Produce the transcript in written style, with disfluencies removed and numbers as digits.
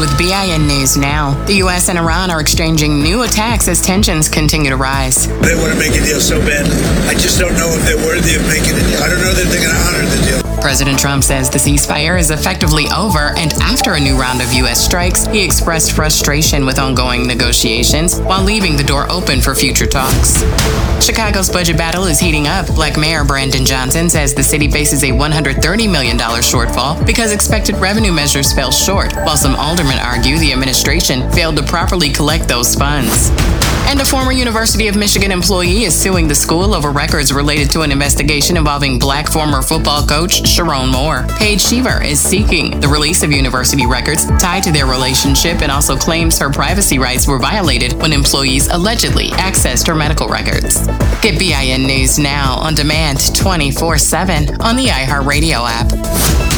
with BIN News Now. The U.S. and Iran are exchanging new attacks as tensions continue to rise. They want to make a deal so badly. I just don't know if they're worthy of making a deal. I don't know that they're going to honor the deal. President Trump says the ceasefire is effectively over, and after a new round of U.S. strikes, he expressed frustration with ongoing negotiations while leaving the door open for future talks. Chicago's budget battle is heating up. Black Mayor Brandon Johnson says the city faces a $130 million shortfall because expected revenue measures fell short, while some aldermen argue the administration failed to properly collect those funds. And a former University of Michigan employee is suing the school over records related to an investigation involving Black former football coach Sharon Moore. Paige Sheaver is seeking the release of university records tied to their relationship and also claims her privacy rights were violated when employees allegedly accessed her medical records. Get BIN News Now on demand 24/7 on the iHeartRadio app.